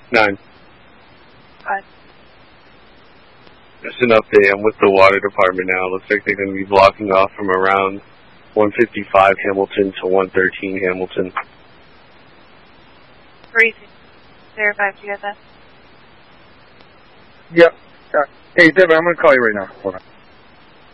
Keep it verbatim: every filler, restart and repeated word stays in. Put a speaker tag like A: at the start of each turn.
A: Nine.
B: Five.
A: Just an update. I'm with the water department now. Looks like they're going to be blocking off from around one fifty-five Hamilton to one thirteen Hamilton.
B: Freezing. Verify if you got that.
C: Yep. Uh, hey, Devin, I'm going to call you right now. Hold on.